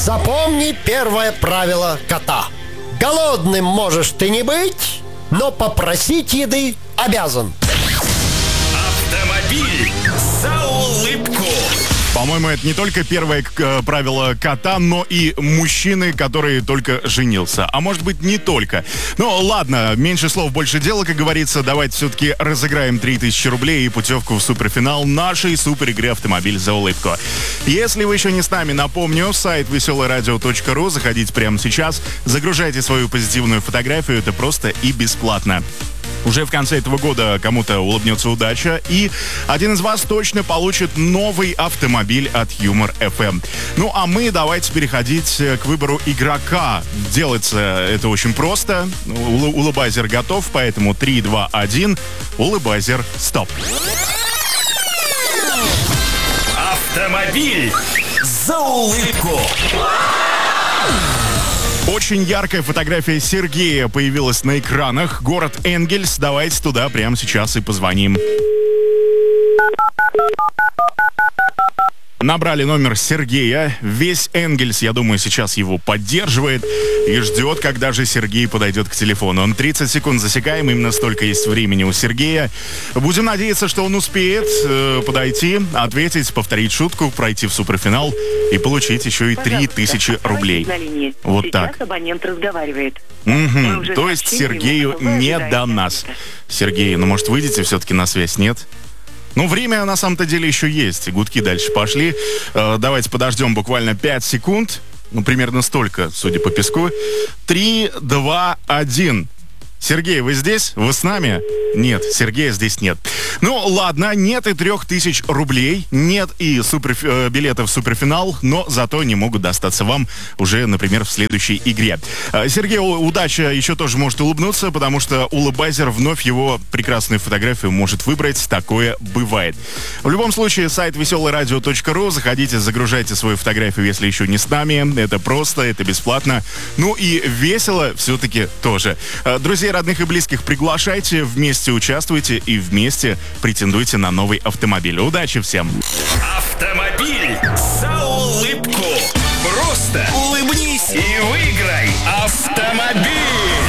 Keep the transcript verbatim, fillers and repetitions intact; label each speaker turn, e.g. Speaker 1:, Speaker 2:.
Speaker 1: Запомни первое правило кота. Голодным можешь ты не быть, но попросить еды обязан.
Speaker 2: Автомобиль за улыбку.
Speaker 3: По-моему, это не только первое э, правило кота, но и мужчины, который только женился. А может быть, не только. Ну, ладно, меньше слов, больше дела, как говорится. Давайте все-таки разыграем три тысячи рублей и путевку в суперфинал нашей супер игры «Автомобиль за улыбку». Если вы еще не с нами, напомню, сайт веселое радио точка ру. Заходите прямо сейчас, загружайте свою позитивную фотографию. Это просто и бесплатно. Уже в конце этого года кому-то улыбнется удача, и один из вас точно получит новый автомобиль от Юмор эф эм. Ну, а мы давайте переходить к выбору игрока. Делается это очень просто. Ул- улыбайзер готов, поэтому три, два, один. Улыбайзер, стоп.
Speaker 2: Автомобиль за улыбку.
Speaker 3: Очень яркая фотография Сергея появилась на экранах. Город Энгельс. Давайте туда прямо сейчас и позвоним. Набрали номер Сергея. Весь Энгельс, я думаю, сейчас его поддерживает и ждет, когда же Сергей подойдет к телефону. Он тридцать секунд засекаем, именно столько есть времени у Сергея. Будем надеяться, что он успеет э, подойти, ответить, повторить шутку, пройти в суперфинал и получить еще и три тысячи рублей. Вот
Speaker 4: Сейчас
Speaker 3: так.
Speaker 4: абонент разговаривает.
Speaker 3: Угу. То есть Сергею
Speaker 4: ему,
Speaker 3: не
Speaker 4: ожидаете
Speaker 3: до нас.
Speaker 4: ответа.
Speaker 3: Сергей, ну может выйдете все-таки на связь, нет? Ну, время на самом-то деле еще есть. Гудки дальше пошли. Э, давайте подождем буквально пять секунд. Ну, примерно столько, судя по песку. Три, два, один. Сергей, вы здесь? Вы с нами? Нет, Сергея здесь нет. Ну, ладно, нет и трех тысяч рублей, нет и супер, э, билетов в суперфинал, но зато они могут достаться вам уже, например, в следующей игре. Э, Сергею удача еще тоже может улыбнуться, потому что улыбайзер вновь его прекрасную фотографию может выбрать. Такое бывает. В любом случае, сайт веселое радио точка ру. Заходите, загружайте свою фотографию, если еще не с нами. Это просто, это бесплатно. Ну и весело все-таки тоже. Э, друзья, родных и близких приглашайте, вместе участвуйте и вместе претендуйте на новый автомобиль. Удачи всем!
Speaker 2: Автомобиль за улыбку. Просто улыбнись и выиграй автомобиль.